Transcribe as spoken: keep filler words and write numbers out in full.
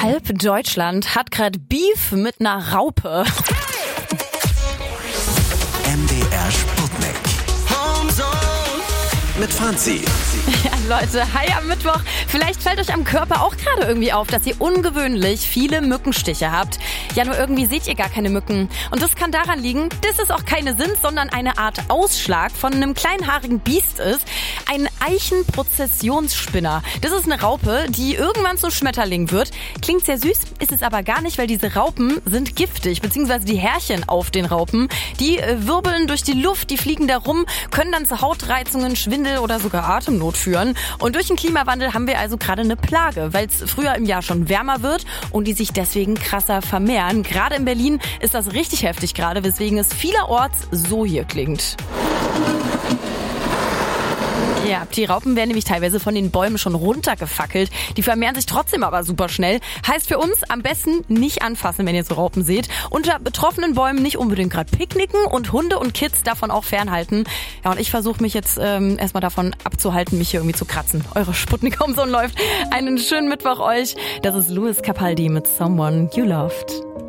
Halb Deutschland hat gerade Beef mit einer Raupe. M D R Sputnik. Homezone mit Franzi. Ja, Leute, hi am Mittwoch. Vielleicht fällt euch am Körper auch gerade irgendwie auf, dass ihr ungewöhnlich viele Mückenstiche habt. Ja, nur irgendwie seht ihr gar keine Mücken. Und das kann daran liegen, dass es auch keine sind, sondern eine Art Ausschlag von einem kleinhaarigen Biest ist. Ein Eichenprozessionsspinner. Das ist eine Raupe, die irgendwann zum Schmetterling wird. Klingt sehr süß, ist es aber gar nicht, weil diese Raupen sind giftig, beziehungsweise die Härchen auf den Raupen. Die äh, wirbeln durch die Luft, die fliegen da rum, können dann zu Hautreizungen, Schwindel oder sogar Atemnot führen. Und durch den Klimawandel haben wir also gerade eine Plage, weil es früher im Jahr schon wärmer wird und die sich deswegen krasser vermehren. Gerade in Berlin ist das richtig heftig gerade, weswegen es vielerorts so hier klingt. Ja, die Raupen werden nämlich teilweise von den Bäumen schon runtergefackelt. Die vermehren sich trotzdem aber super schnell. Heißt für uns, am besten nicht anfassen, wenn ihr so Raupen seht. Unter betroffenen Bäumen nicht unbedingt gerade picknicken und Hunde und Kids davon auch fernhalten. Ja, und ich versuche mich jetzt ähm, erstmal davon abzuhalten, mich hier irgendwie zu kratzen. Eure Sputnik Homezone läuft. Einen schönen Mittwoch euch. Das ist Louis Capaldi mit Someone You Loved.